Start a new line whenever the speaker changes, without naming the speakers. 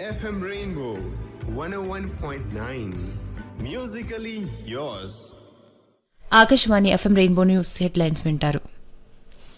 FM Rainbow 101.9. Musically yours.
Akashvani FM rainbow news headlines వింటారు.